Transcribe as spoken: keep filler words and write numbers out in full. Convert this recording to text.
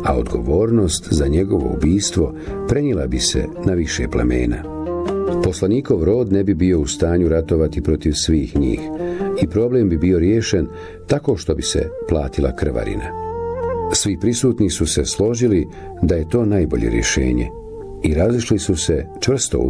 a odgovornost za njegovo ubistvo prenijela bi se na više plemena. Poslanikov rod ne bi bio u stanju ratovati protiv svih njih i problem bi bio riješen tako što bi se platila krvarina. Svi prisutni su se složili da je to najbolje rješenje i razišli su se čvrsto